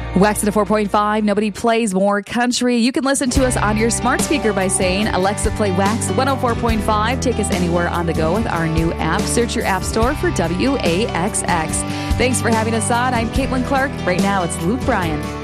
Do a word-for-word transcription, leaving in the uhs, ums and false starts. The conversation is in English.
Wax at a four point five. Nobody plays more country. You can listen to us on your smart speaker by saying, Alexa, play Wax one oh four point five. Take us anywhere on the go with our new app. Search your app store for W A X X. Thanks for having us on. I'm Caitlin Clark. Right now, it's Luke Bryan.